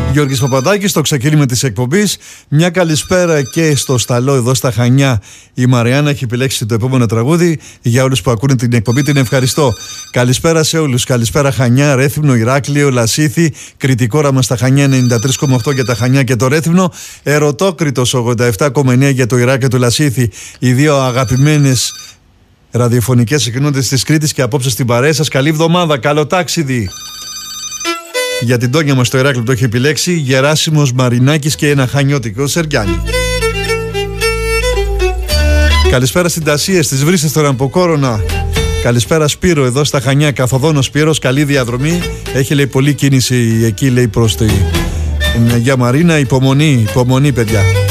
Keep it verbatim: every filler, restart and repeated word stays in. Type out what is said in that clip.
Γιώργης Παπαδάκης στο ξεκίνημα της εκπομπής. Μια καλησπέρα και στο Σταλό εδώ στα Χανιά. Η Μαριάννα έχει επιλέξει το επόμενο τραγούδι. Για όλους που ακούνε την εκπομπή την ευχαριστώ. Καλησπέρα σε όλους. Καλησπέρα Χανιά, Ρέθυμνο, Ηράκλειο, Λασίθι. Κρητικόρα μας στα Χανιά ενενήντα τρία κόμμα οκτώ για τα Χανιά και το Ρέθυμνο. Ερωτόκριτος ογδόντα επτά κόμμα εννέα για το Ηράκλειο και το Λασίθι. Οι δύο αγαπημένες ραδιοφωνικές εκκοινότητες της Κρήτης και απόψε στην παρέα σας. Καλή εβδομάδα, καλό τάξιδι. Για την Τόνια μας το Ηράκλειο το έχει επιλέξει Γεράσιμος Μαρινάκης και ένα χανιώτικο Σεργιάννη. Καλησπέρα στην Τασία, στις Βρύσσες των Αμποκόρονα. Καλησπέρα Σπύρο εδώ στα Χανιά. Καθοδόν ο Σπύρος, καλή διαδρομή. Έχει λέει πολλή κίνηση εκεί λέει προς τη Αγία Μαρίνα. Υπομονή, υπομονή παιδιά.